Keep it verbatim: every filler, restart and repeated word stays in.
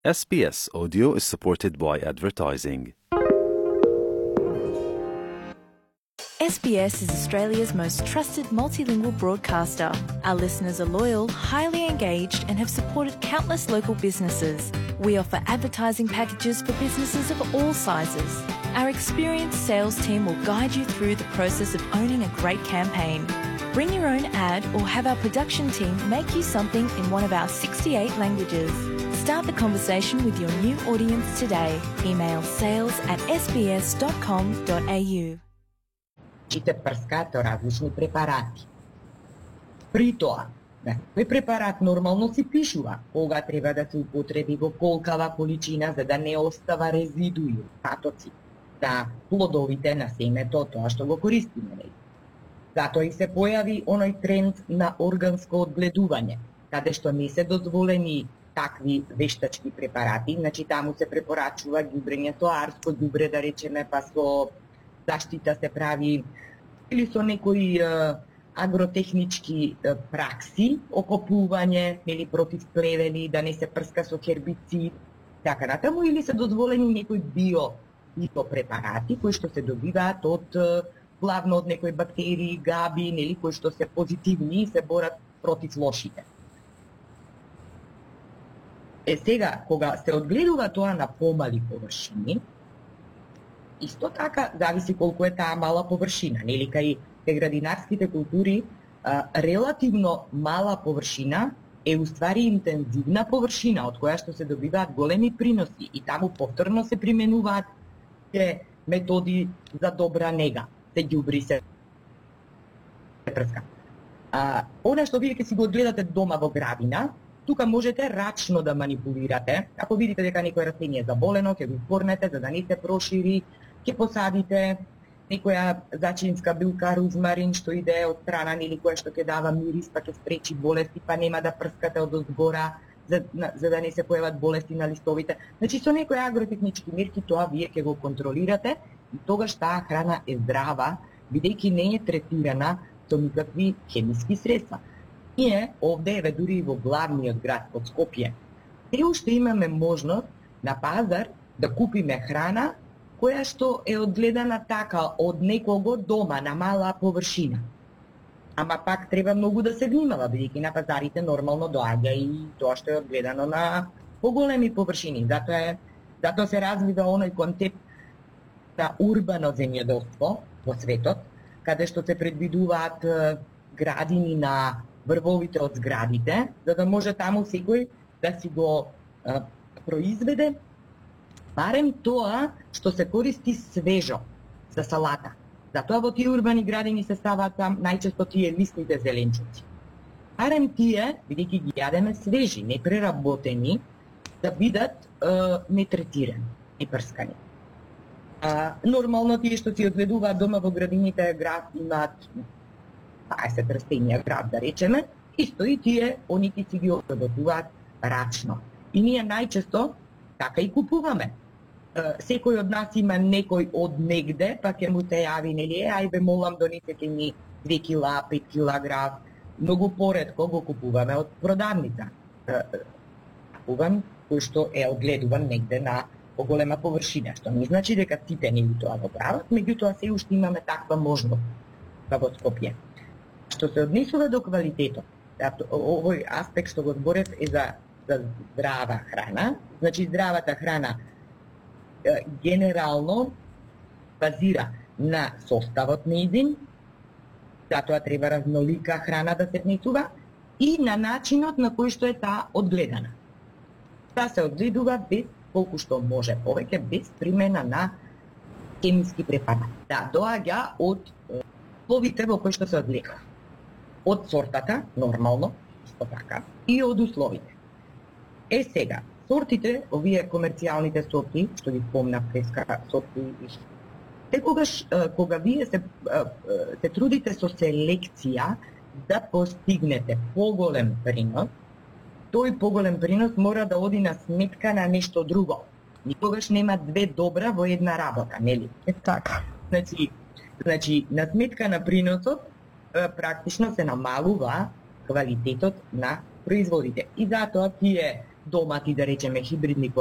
S B S Audio is supported by advertising. S B S is Australia's most trusted multilingual broadcaster. Our listeners are loyal, highly engaged, and have supported countless local businesses. We offer advertising packages for businesses of all sizes. Our experienced sales team will guide you through the process of owning a great campaign. Bring your own ad or have our production team make you something in one of our sixty-eight languages. Start the conversation with your new audience today. Email sales at s b s dot com dot a u. Чите прскаат различни препарати. При тоа, кој препарат нормално си пишува кога треба да се употреби во колкава количина за да не остава резидуи, патоци на плодовите, на семето, тоа што го користиме. Затоа и се појави оној тренд на органско одгледување, каде што не се дозволени такви вештачки препарати, значи таму се препорачува ѓубрење со арско ѓубре, да речеме, па со заштита се прави или со некои е, агротехнички е, пракси, окопување или против плевели, да не се прска со хербицид, така натаму, или се дозволени некои био препарати кои што се добиваат од е, главно од некои бактерии, габи, нели, кои што се позитивни и се борат против лошите. Е сега, кога се одгледува тоа на помали површини, исто така зависи колку е таа мала површина, нели, кај градинарските култури а, релативно мала површина е уствари интензивна површина од која што се добиваат големи приноси и таму повторно се применуваат те методи за добра нега, се ѓубри, се прска. А, она што вие ќе си го одгледате дома во градина, тука можете рачно да манипулирате. Ако видите дека некој растение е заболено, ќе го изгорнете за да не се прошири, ќе посадите некоја зачинска билка, розмарин што иде од страна или која што ќе дава мирис, па ќе спречи болести, па нема да прскате од озгора за, за да не се појават болести на листовите. Значи со некои агротехнички мерки тоа вие ќе го контролирате и тогаш таа храна е здрава, бидејќи не е третирана со никакви хемиски средства. Ние овде, еве дури и во главниот град од Скопје, се уште имаме можност на пазар да купиме храна која што е одгледана така од некого дома на мала површина. Ама пак треба многу да се внимава, бидејќи на пазарите нормално доаѓа и тоа што е одгледано на поголеми површини. Затоа е, затоа се развива оној концепт на урбано земјоделство во светот, каде што се предвидуваат градини на врвовите од зградите, за да може таму секој да си го а, произведе барем тоа што се користи свежо за салата. Затоа во тие урбани градини се ставаат там најчесто тие листните зеленчуци. Барем тие, бидејќи ги јадеме свежи, не преработени, да бидат а, нетретирани и прскани. А, нормално тие што си одгледуваат дома во градините град имаат дваесет растенија град, да речеме, исто и тие, они ки си ги обработуваат рачно. И ние најчесто така и купуваме. Секој од нас има некој од негде, па ќе му се јави, нели, ајде молам донесете ми две кила, пет килограм. Многу поретко го купуваме од продавница. Купувам кој што е одгледуван негде на поголема површина, што не значи дека сите не тоа го прават, меѓутоа се уште имаме таква можност во Скопје. Што се однесува до квалитетот, овој аспект што го зборев е за, за здрава храна. Значи здравата храна е, генерално базира на составот нејзин, затоа треба разнолика храна да се внесува и на начинот на кој што е таа одгледана. Таа се одгледува без колку што може повеќе, без примена на хемиски препарати. Да, доаѓа од условите во кои што се одгледува. Од сортата, нормално, исто така, и од условите. Е сега, сортите, овие комерцијалните сорти, што ви спомнав, фреска сорти, секогаш кога вие се, се трудите со селекција да постигнете поголем принос, тој поголем принос мора да оди на сметка на нешто друго. Никогаш нема две добра во една работа, нели? Е така. Значи, значи на сметка на приносот практично се намалува квалитетот на производите. И затоа тие домати, да речеме, хибридни